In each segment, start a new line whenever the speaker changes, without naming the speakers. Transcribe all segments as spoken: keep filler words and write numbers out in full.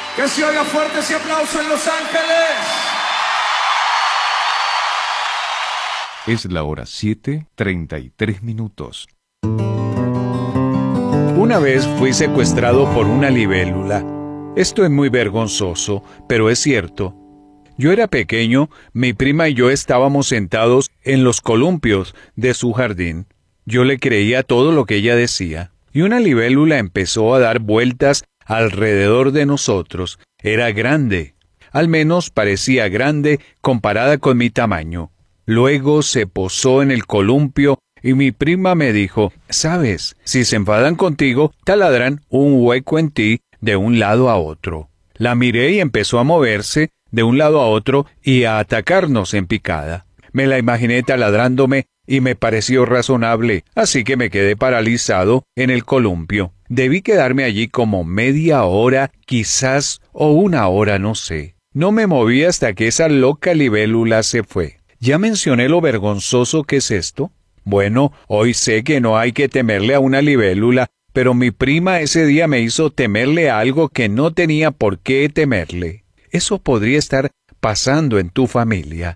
Que se oiga fuerte ese aplauso en Los Ángeles.
Es la hora siete, treinta y tres minutos.
Una vez fui secuestrado por una libélula. Esto es muy vergonzoso, pero es cierto. Yo era pequeño, mi prima y yo estábamos sentados en los columpios de su jardín. Yo le creía todo lo que ella decía. Y una libélula empezó a dar vueltas alrededor de nosotros. Era grande. Al menos parecía grande comparada con mi tamaño. Luego se posó en el columpio y mi prima me dijo, «¿Sabes? Si se enfadan contigo, taladran un hueco en ti de un lado a otro». La miré y empezó a moverse de un lado a otro y a atacarnos en picada. Me la imaginé taladrándome y me pareció razonable, así que me quedé paralizado en el columpio. Debí quedarme allí como media hora, quizás, o una hora, no sé. No me moví hasta que esa loca libélula se fue. ¿Ya mencioné lo vergonzoso que es esto? Bueno, hoy sé que no hay que temerle a una libélula, pero mi prima ese día me hizo temerle a algo que no tenía por qué temerle. Eso podría estar pasando en tu familia.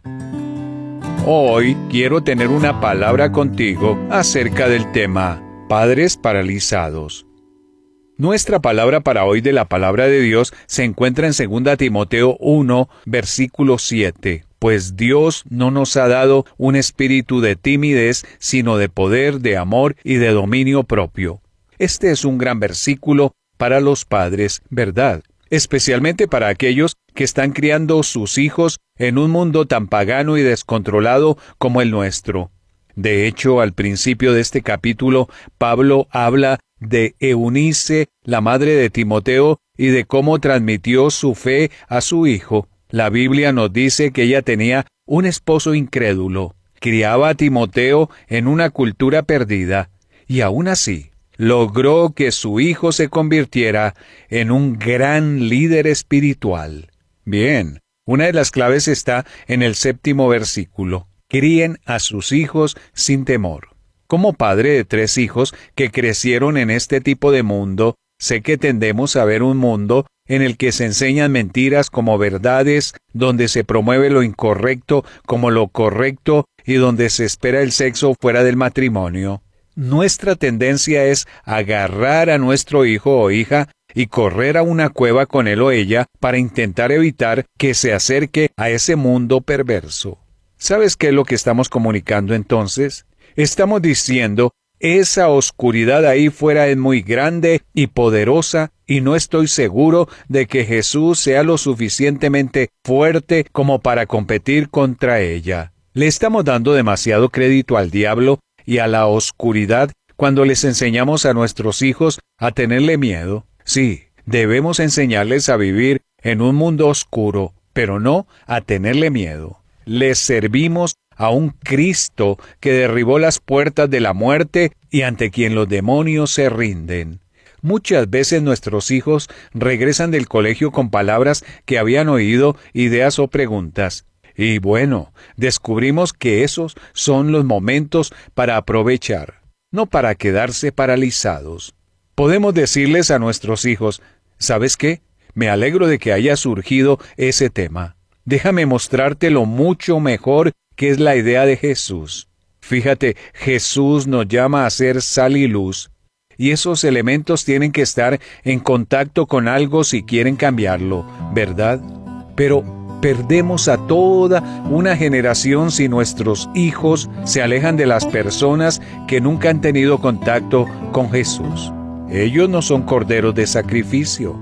Hoy quiero tener una palabra contigo acerca del tema padres paralizados. Nuestra palabra para hoy de la palabra de Dios se encuentra en segunda Timoteo uno, versículo siete. Pues Dios no nos ha dado un espíritu de timidez, sino de poder, de amor y de dominio propio. Este es un gran versículo para los padres, ¿verdad? Especialmente para aquellos que están criando sus hijos en un mundo tan pagano y descontrolado como el nuestro. De hecho, al principio de este capítulo, Pablo habla de Eunice, la madre de Timoteo, y de cómo transmitió su fe a su hijo. La Biblia nos dice que ella tenía un esposo incrédulo, criaba a Timoteo en una cultura perdida, y aún así, logró que su hijo se convirtiera en un gran líder espiritual. Bien, una de las claves está en el séptimo versículo. Críen a sus hijos sin temor. Como padre de tres hijos que crecieron en este tipo de mundo, sé que tendemos a ver un mundo en el que se enseñan mentiras como verdades, donde se promueve lo incorrecto como lo correcto y donde se espera el sexo fuera del matrimonio. Nuestra tendencia es agarrar a nuestro hijo o hija y correr a una cueva con él o ella para intentar evitar que se acerque a ese mundo perverso. ¿Sabes qué es lo que estamos comunicando entonces? Estamos diciendo, esa oscuridad ahí fuera es muy grande y poderosa y no estoy seguro de que Jesús sea lo suficientemente fuerte como para competir contra ella. Le estamos dando demasiado crédito al diablo y a la oscuridad cuando les enseñamos a nuestros hijos a tenerle miedo. Sí, debemos enseñarles a vivir en un mundo oscuro, pero no a tenerle miedo. Les servimos a un Cristo que derribó las puertas de la muerte y ante quien los demonios se rinden. Muchas veces nuestros hijos regresan del colegio con palabras que habían oído, ideas o preguntas. Y bueno, descubrimos que esos son los momentos para aprovechar, no para quedarse paralizados. Podemos decirles a nuestros hijos, ¿sabes qué? Me alegro de que haya surgido ese tema. Déjame mostrarte lo mucho mejor que es la idea de Jesús. Fíjate, Jesús nos llama a ser sal y luz, y esos elementos tienen que estar en contacto con algo si quieren cambiarlo, ¿verdad? Pero perdemos a toda una generación si nuestros hijos se alejan de las personas que nunca han tenido contacto con Jesús. Ellos no son corderos de sacrificio.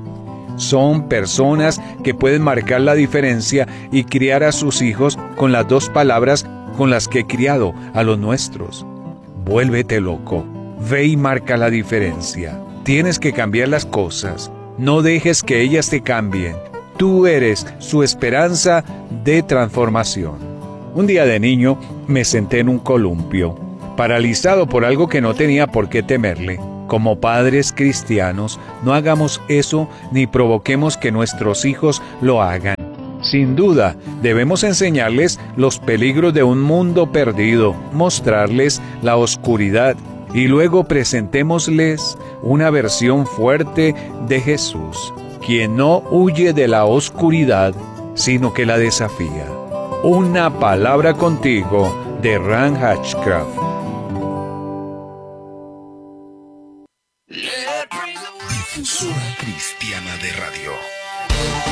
Son personas que pueden marcar la diferencia y criar a sus hijos con las dos palabras con las que he criado a los nuestros. Vuélvete loco. Ve y marca la diferencia. Tienes que cambiar las cosas. No dejes que ellas te cambien. Tú eres su esperanza de transformación. Un día de niño me senté en un columpio, paralizado por algo que no tenía por qué temerle. Como padres cristianos, no hagamos eso ni provoquemos que nuestros hijos lo hagan. Sin duda, debemos enseñarles los peligros de un mundo perdido, mostrarles la oscuridad y luego presentémosles una versión fuerte de Jesús. quien no huye de la oscuridad, sino que la desafía. Una palabra contigo, de Ran Hatchcraft.
Difusora Cristiana de Radio.